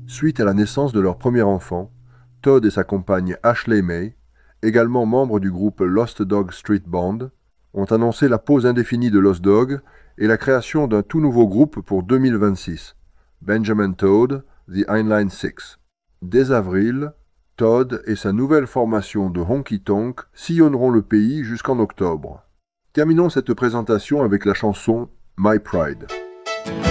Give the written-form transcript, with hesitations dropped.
suite à la naissance de leur premier enfant, Todd et sa compagne Ashley May, également membres du groupe Lost Dog Street Band, ont annoncé la pause indéfinie de Lost Dog et la création d'un tout nouveau groupe pour 2026, Benjamin Todd, The Heinlein Six. Dès avril, Todd et sa nouvelle formation de Honky Tonk sillonneront le pays jusqu'en octobre. Terminons cette présentation avec la chanson My Pride.